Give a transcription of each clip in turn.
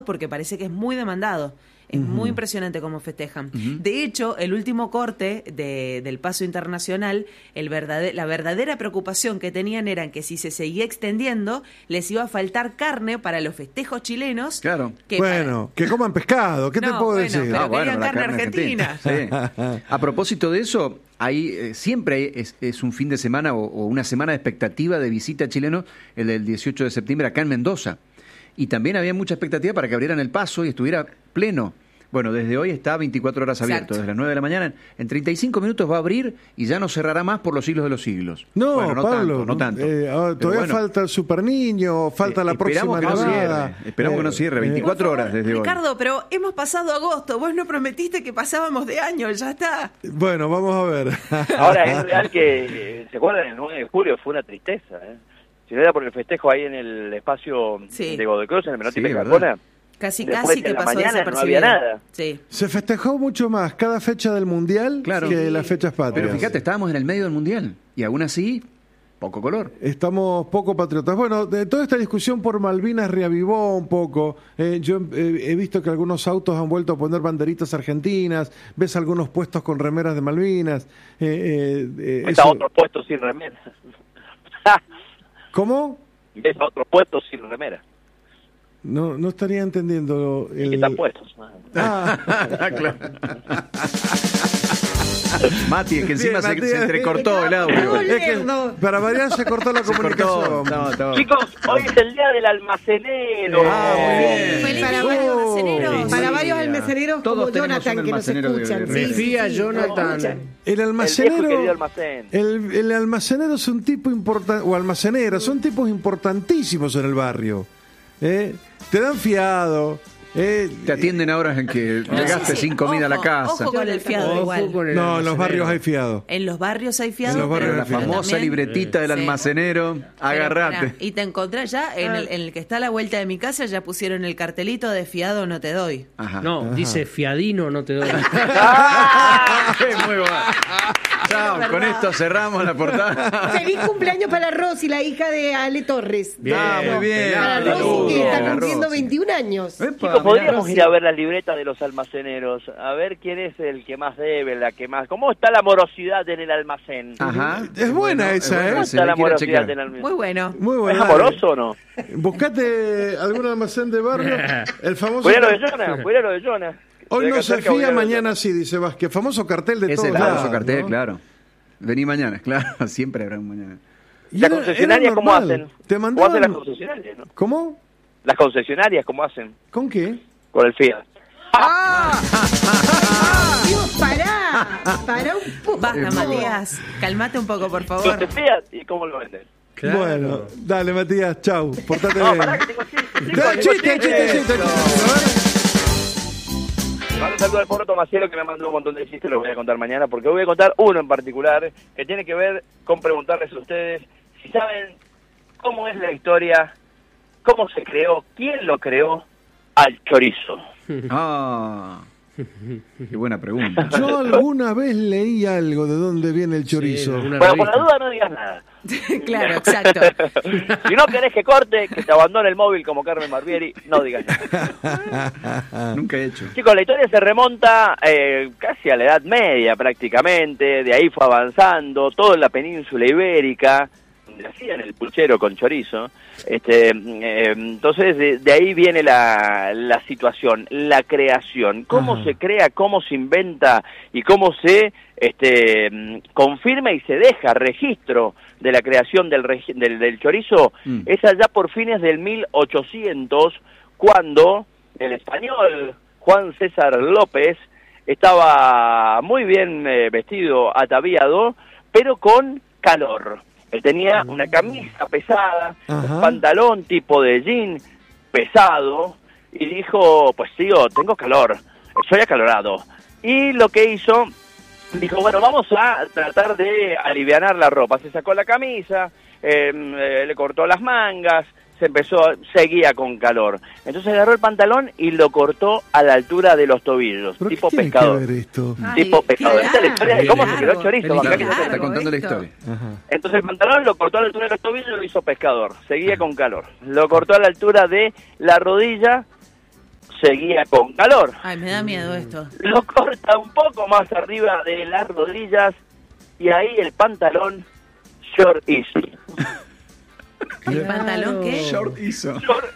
porque parece que es muy demandado. Es muy impresionante cómo festejan. De hecho, el último corte del paso internacional, la verdadera preocupación que tenían era que si se seguía extendiendo, les iba a faltar carne para los festejos chilenos. Claro. Que que coman pescado, ¿qué te puedo decir? Pero querían carne argentina. Sí. A propósito de eso, hay siempre es un fin de semana o una semana de expectativa de visita chileno, el del 18 de septiembre acá en Mendoza. Y también había mucha expectativa para que abrieran el paso y estuviera pleno. Bueno, desde hoy está 24 horas abierto, desde las 9 de la mañana. En 35 minutos va a abrir y ya no cerrará más por los siglos de los siglos. No, bueno, no Pablo, tanto, no tanto. Todavía falta el Super Niño, falta la próxima nevada. Esperamos que no cierre, 24 horas desde hoy. Ricardo, pero hemos pasado agosto, vos no prometiste que pasábamos de año, ya está. Bueno, vamos a ver. Ahora, es real que, ¿se acuerdan? El 9 de julio fue una tristeza, Si no era por el festejo ahí en el espacio de Godoy Cruz, en el Menotti Pescapona. Casi que pasó desapercibido. No había nada. Sí. Se festejó mucho más cada fecha del Mundial que las fechas patrias. Pero fíjate, estábamos en el medio del Mundial y aún así, poco color. Estamos poco patriotas. Bueno, de toda esta discusión por Malvinas reavivó un poco. Yo he visto que algunos autos han vuelto a poner banderitas argentinas, ves algunos puestos con remeras de Malvinas. Está otros puestos sin remeras. ¿Cómo? Ves otros puestos sin remeras. No estaría entendiendo. ¿Y qué están puestos? Claro. Mati, es que encima se entrecortó el audio. Es que para variar se cortó la comunicación. Chicos, hoy es el día del almacenero. Feliz para varios almaceneros. Para varios almaceneros como Jonathan que nos escuchan. Me fía Jonathan. El almacenero. El almacén. El almacenero es un tipo importante, o almacenera, son tipos importantísimos en el barrio. Te dan fiado. Te atienden ahora en que llegaste sin comida a la casa. Ojo con el fiado igual. No, en los barrios hay fiado. En los barrios hay fiado. Pero la famosa libretita del almacenero, agarrate. Y te encontrás ya, en el que está a la vuelta de mi casa, ya pusieron el cartelito de fiado no te doy. No, dice fiadino no te doy. Muy bueno. Chao, con esto cerramos la portada. Feliz cumpleaños para Rosy, la hija de Ale Torres. Muy bien. Para Rosy, que está cumpliendo 21 años. Chicos, podríamos ir a ver la libreta de los almaceneros, a ver quién es el que más debe, la que más... ¿Cómo está la morosidad en el almacén? Ajá. Es buena esa, ¿Cómo está la morosidad en el almacén? Muy bueno. Muy buena. ¿Es amoroso o no? Buscate algún almacén de barrio. El famoso... Fuera lo de Jonah. Hoy no se fía, mañana sí, dice Vázquez. Famoso cartel de todos lados. Es el famoso cartel, claro. Vení mañana, claro. Siempre habrá un mañana. ¿Las concesionarias cómo hacen? ¿Cómo hacen las concesionarias? ¿No? ¿Cómo? ¿Las concesionarias cómo hacen? ¿Con qué? Con el Fiat. Dios, pará un poco. Basta, Matías. Calmate un poco, por favor. Con el Fiat, ¿y cómo lo venden? Claro. Bueno, dale, Matías, chau. Portate No, bien. pará que tengo chiste. Mando un saludo al Porro Tomacielo que me mandó un montón de chistes, los voy a contar mañana, porque voy a contar uno en particular que tiene que ver con preguntarles a ustedes si saben cómo es la historia, cómo se creó, quién lo creó al chorizo. Qué buena pregunta. Yo alguna vez leí algo de dónde viene el chorizo. Bueno, por la duda no digas nada. Claro, exacto. Si no querés que corte, que te abandone el móvil como Carmen Barbieri, no digas nada. Nunca he hecho. Chicos, la historia se remonta casi a la Edad Media prácticamente, de ahí fue avanzando, toda la península ibérica, donde hacían el puchero con chorizo. Entonces de ahí viene la situación, la creación, cómo se crea, cómo se inventa y cómo se confirma y se deja registro de la creación del chorizo. Es allá por fines del 1800, cuando el español Juan César López estaba muy bien vestido, ataviado, pero con calor. Él tenía una camisa pesada, un pantalón tipo de jean pesado, y dijo, pues tío, tengo calor, soy acalorado. Y lo que hizo, dijo, bueno, vamos a tratar de alivianar la ropa. Se sacó la camisa, le cortó las mangas, seguía con calor. Entonces agarró el pantalón y lo cortó a la altura de los tobillos, tipo pescador. Tipo pescador. Esta es la historia de cómo se creó el chorizo. Está contando la historia. Entonces el pantalón lo cortó a la altura de los tobillos y lo hizo pescador. Seguía con calor. Lo cortó a la altura de la rodilla seguía con calor. Ay, me da miedo esto. Lo corta un poco más arriba de las rodillas y ahí el pantalón short easy. ¿El pantalón qué? Short hizo.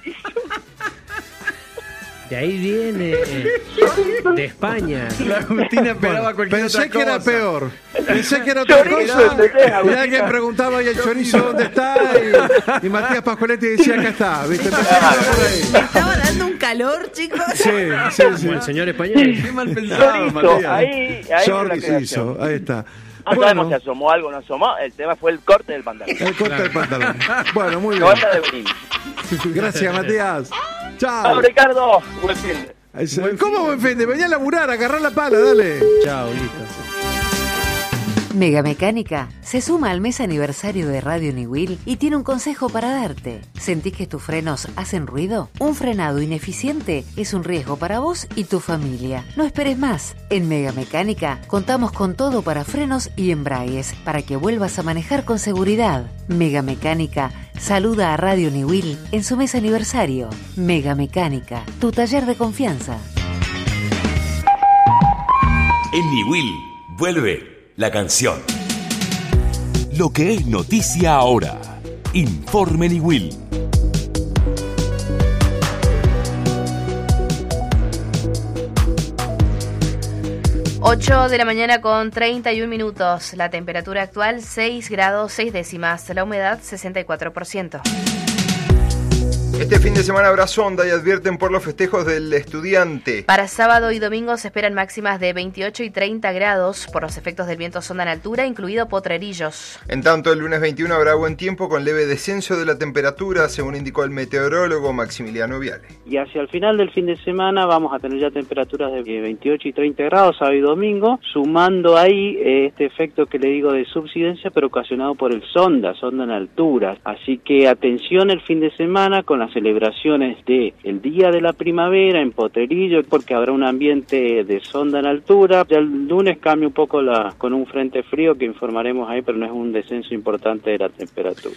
De ahí viene, de España. La Agustina esperaba cualquier Pensé otra que era cosa. peor. Pensé que era otra Chorizo, cosa. ¿entendés, Y Agustina? alguien preguntaba, ¿y el chorizo dónde está? Y Matías Pascualetti decía, acá está. ¿Viste? Empezó por ahí. Estaba dando un calor, chicos. Sí, sí, sí. Como el señor español. Qué mal pensado, Chorizo, Matías. ahí fue la Short creación. hizo, ahí está. No sabemos si asomó algo o no asomó, el tema fue el corte del pantalón. El corte del pantalón. Bueno, muy bien. Corte de brin. Gracias, Matías. Chao, Chao. Ricardo. Buen fin. ¿Cómo buen fin de? Venía a laburar, agarrar la pala, dale. Chao, listo. Mega Mecánica se suma al mes aniversario de Radio Niwil y tiene un consejo para darte. ¿Sentís que tus frenos hacen ruido? Un frenado ineficiente es un riesgo para vos y tu familia. No esperes más. En Mega Mecánica contamos con todo para frenos y embragues para que vuelvas a manejar con seguridad. Mega Mecánica saluda a Radio Niwil en su mes aniversario. Mega Mecánica, tu taller de confianza. En Niwil vuelve la canción. Lo que es noticia ahora. Informe Niwil. Ocho de la mañana con 31 minutos. La temperatura actual 6 grados 6 décimas. La humedad 64%. Este fin de semana habrá sonda y advierten por los festejos del estudiante. Para sábado y domingo se esperan máximas de 28 y 30 grados por los efectos del viento sonda en altura, incluido Potrerillos. En tanto, el lunes 21 habrá buen tiempo con leve descenso de la temperatura, según indicó el meteorólogo Maximiliano Viale. Y hacia el final del fin de semana vamos a tener ya temperaturas de 28 y 30 grados sábado y domingo, sumando ahí este efecto que le digo de subsidencia, pero ocasionado por el sonda en altura. Así que atención el fin de semana con las celebraciones de el Día de la Primavera en Potrerillo, porque habrá un ambiente de sonda en altura. Ya el lunes cambia un poco con un frente frío que informaremos ahí, pero no es un descenso importante de la temperatura.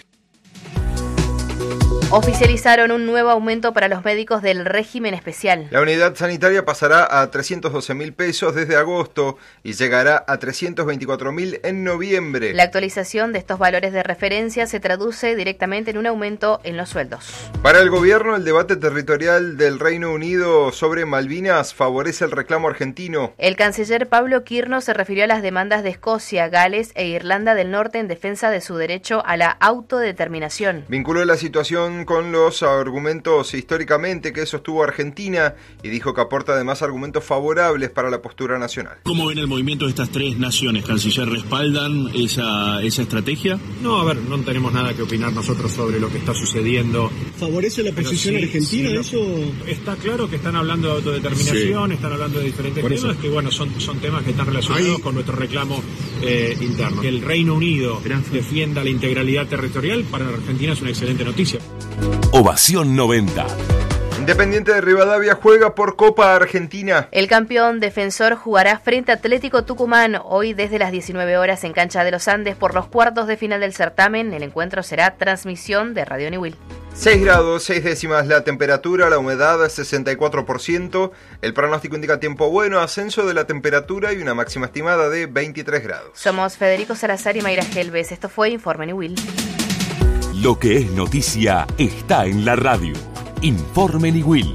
Oficializaron un nuevo aumento para los médicos del régimen especial. La unidad sanitaria pasará a 312.000 pesos desde agosto y llegará a 324.000 en noviembre. La actualización de estos valores de referencia se traduce directamente en un aumento en los sueldos. Para el gobierno, el debate territorial del Reino Unido sobre Malvinas favorece el reclamo argentino. El canciller Pablo Quirno se refirió a las demandas de Escocia, Gales e Irlanda del Norte en defensa de su derecho a la autodeterminación. Vinculó la situación con los argumentos históricamente que sostuvo Argentina y dijo que aporta además argumentos favorables para la postura nacional. ¿Cómo ven el movimiento de estas tres naciones, canciller? ¿Respaldan esa estrategia? No, a ver, no tenemos nada que opinar nosotros sobre lo que está sucediendo. ¿Favorece la posición argentina eso? Está claro que están hablando de autodeterminación, están hablando de diferentes temas que, bueno, son temas que están relacionados con nuestro reclamo interno. Que el Reino Unido defienda la integralidad territorial para la Argentina es una excelente noticia. Ovación 90. Independiente de Rivadavia juega por Copa Argentina. El campeón defensor jugará frente a Atlético Tucumán hoy desde las 19 horas en Cancha de los Andes por los cuartos de final del certamen. El encuentro será transmisión de Radio Niwil. 6 grados 6 décimas la temperatura, la humedad 64%. El pronóstico indica tiempo bueno, ascenso de la temperatura y una máxima estimada de 23 grados. Somos Federico Salazar y Mayra Gelbes. Esto fue Informe Niwil. Lo que es noticia está en la radio. Informe Niwil.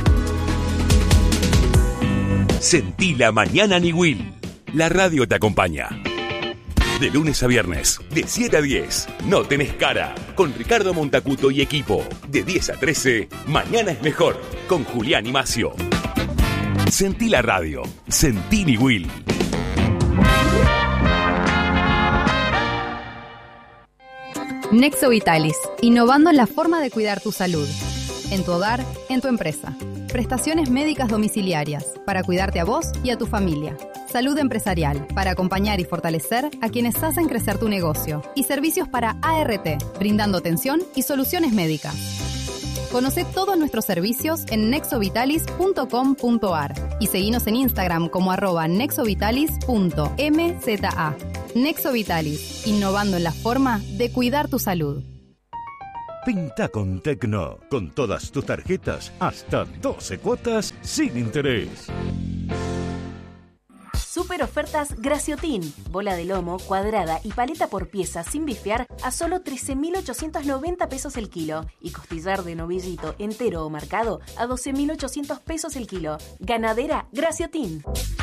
Sentí la mañana Niwil. La radio te acompaña. De lunes a viernes, de 7 a 10, No Tenés Cara, con Ricardo Montacuto y equipo. De 10 a 13, Mañana es Mejor, con Julián y Macio. Sentí la radio. Sentí Niwil. Nexo Vitalis, innovando en la forma de cuidar tu salud. En tu hogar, en tu empresa. Prestaciones médicas domiciliarias, para cuidarte a vos y a tu familia. Salud empresarial, para acompañar y fortalecer a quienes hacen crecer tu negocio. Y servicios para ART, brindando atención y soluciones médicas. Conoce todos nuestros servicios en nexovitalis.com.ar y seguinos en Instagram como @nexovitalis.mza. Nexo Vitalis, innovando en la forma de cuidar tu salud. Pinta con Tecno. Con todas tus tarjetas, hasta 12 cuotas sin interés. Super ofertas Graciotin. Bola de lomo, cuadrada y paleta por pieza sin bifear a solo 13.890 pesos el kilo. Y costillar de novillito entero o marcado a 12.800 pesos el kilo. Ganadera Graciotin.